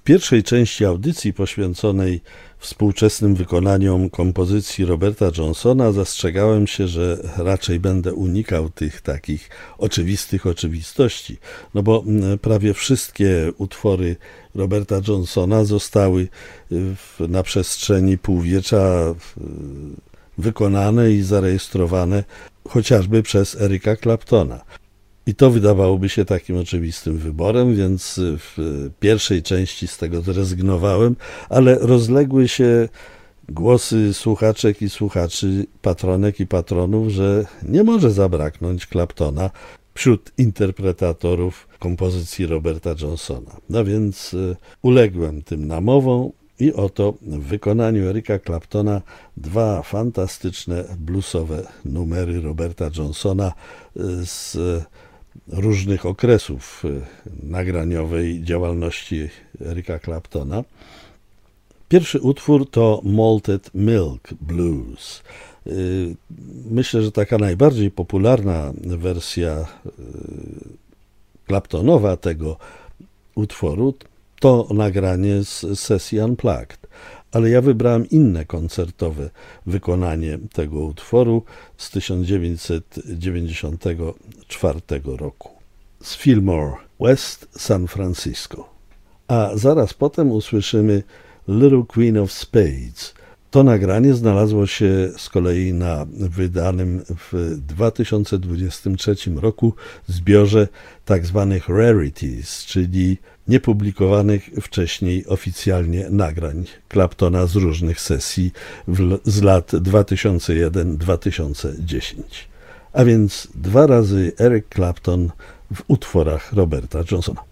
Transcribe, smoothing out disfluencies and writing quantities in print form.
pierwszej części audycji poświęconej współczesnym wykonaniom kompozycji Roberta Johnsona zastrzegałem się, że raczej będę unikał tych takich oczywistych oczywistości, no bo prawie wszystkie utwory Roberta Johnsona zostały na przestrzeni półwiecza wykonane i zarejestrowane chociażby przez Erica Claptona. I to wydawałoby się takim oczywistym wyborem, więc w pierwszej części z tego zrezygnowałem, ale rozległy się głosy słuchaczek i słuchaczy, patronek i patronów, że nie może zabraknąć Claptona wśród interpretatorów kompozycji Roberta Johnsona. No więc uległem tym namowom i oto w wykonaniu Erica Claptona dwa fantastyczne bluesowe numery Roberta Johnsona z różnych okresów nagraniowej działalności Erica Claptona. Pierwszy utwór to Malted Milk Blues. Myślę, że taka najbardziej popularna wersja Claptonowa tego utworu to nagranie z sesji Unplugged, ale ja wybrałem inne koncertowe wykonanie tego utworu z 1994 roku z Fillmore West San Francisco. A zaraz potem usłyszymy Little Queen of Spades. To nagranie znalazło się z kolei na wydanym w 2023 roku zbiorze tzw. rarities, czyli niepublikowanych wcześniej oficjalnie nagrań Claptona z różnych sesji z lat 2001-2010. A więc dwa razy Eric Clapton w utworach Roberta Johnsona.